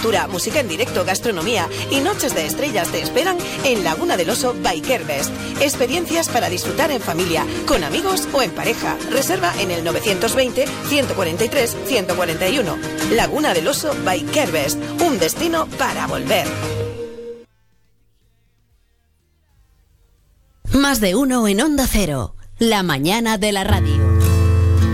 cultura, música en directo, gastronomía y noches de estrellas te esperan en Laguna del Oso by Kerbest. Experiencias para disfrutar en familia, con amigos o en pareja. Reserva en el 920-143-141. Laguna del Oso by Kerbest, un destino para volver. Más de uno en Onda Cero, la mañana de la radio.